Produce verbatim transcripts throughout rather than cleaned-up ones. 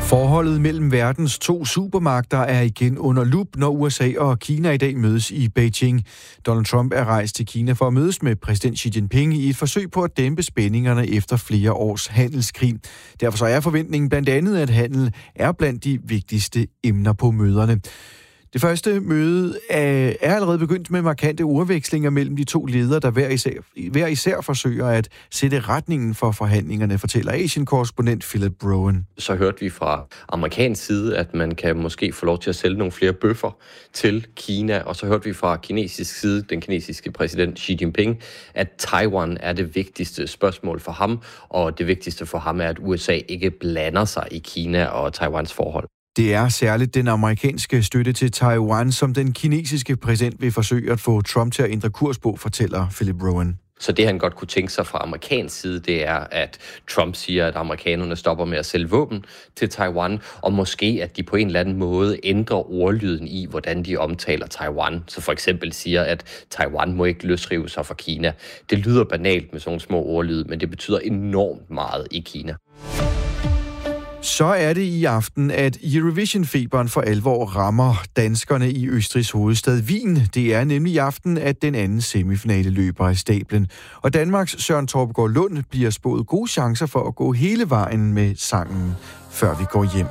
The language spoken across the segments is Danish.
Forholdet mellem verdens to supermagter er igen under lup, når U S A og Kina i dag mødes i Beijing. Donald Trump er rejst til Kina for at mødes med præsident Xi Jinping i et forsøg på at dæmpe spændingerne efter flere års handelskrig. Derfor så er forventningen blandt andet, at handel er blandt de vigtigste emner på møderne. Det første møde er allerede begyndt med markante ordvekslinger mellem de to ledere, der hver især, hver især forsøger at sætte retningen for forhandlingerne, fortæller Asien-korrespondent Philip Rowan. Så hørte vi fra amerikansk side, at man kan måske få lov til at sælge nogle flere bøffer til Kina, og så hørte vi fra kinesisk side, den kinesiske præsident Xi Jinping, at Taiwan er det vigtigste spørgsmål for ham, og det vigtigste for ham er, at U S A ikke blander sig i Kina og Taiwans forhold. Det er særligt den amerikanske støtte til Taiwan, som den kinesiske præsident vil forsøge at få Trump til at ændre kurs på, fortæller Philip Rowan. Så det, han godt kunne tænke sig fra amerikansk side, det er, at Trump siger, at amerikanerne stopper med at sælge våben til Taiwan, og måske, at de på en eller anden måde ændrer ordlyden i, hvordan de omtaler Taiwan. Så for eksempel siger, at Taiwan må ikke løsrive sig fra Kina. Det lyder banalt med sådan nogle små ordlyde, men det betyder enormt meget i Kina. Så er det i aften, at Eurovision-feberen for alvor rammer danskerne i Østrigs hovedstad Wien. Det er nemlig i aften, at den anden semifinale løber af stablen. Og Danmarks Søren Torpegaard Lund bliver spået gode chancer for at gå hele vejen med sangen, før vi går hjem.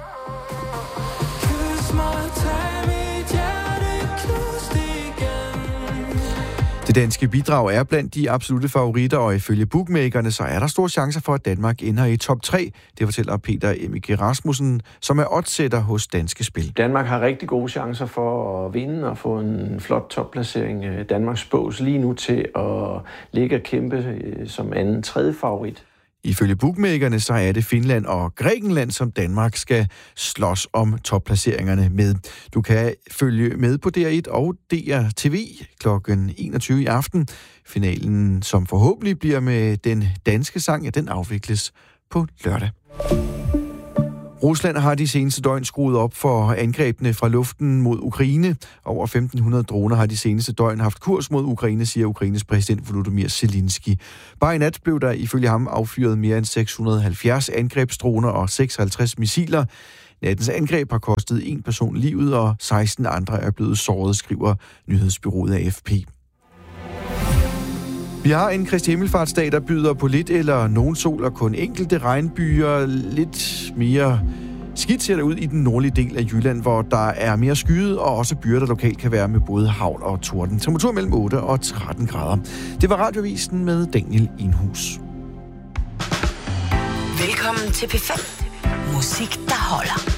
Det danske bidrag er blandt de absolutte favoritter, og ifølge bookmakerne, så er der store chancer for, at Danmark ender i top tre. Det fortæller Peter Emmike Rasmussen, som er oddsætter hos Danske Spil. Danmark har rigtig gode chancer for at vinde og få en flot topplacering. Danmark spås lige nu til at ligge og kæmpe som anden tredje favorit. Ifølge bookmakerne, så er det Finland og Grækenland, som Danmark skal slås om topplaceringerne med. Du kan følge med på D R et og D R T V klokken enogtyve i aften. Finalen, som forhåbentlig bliver med den danske sang, ja, den afvikles på lørdag. Rusland har de seneste døgn skruet op for angrebene fra luften mod Ukraine. Over femten hundrede droner har de seneste døgn haft kurs mod Ukraine, siger Ukraines præsident Volodymyr Zelensky. Bare i nat blev der ifølge ham affyret mere end seks hundrede og halvfjerds angrebsdroner og seksoghalvtreds missiler. Nattens angreb har kostet en person livet, og seksten andre er blevet såret, skriver nyhedsbureauet A F P. Vi har en Kristi Himmelfartsdag, der byder på lidt eller nogen sol og kun enkelte regnbyer. Lidt mere skidt ser det ud i den nordlige del af Jylland, hvor der er mere skyet og også byer, der lokalt kan være med både hagl og torden. Temperatur mellem otte og tretten grader. Det var Radiovisen med Daniel Inhus. Velkommen til P fem. Musik, der holder.